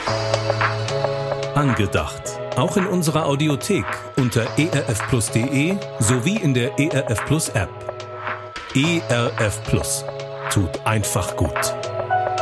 Angedacht. Auch in unserer Audiothek unter erfplus.de sowie in der ERF Plus App. ERF Plus. Tut einfach gut.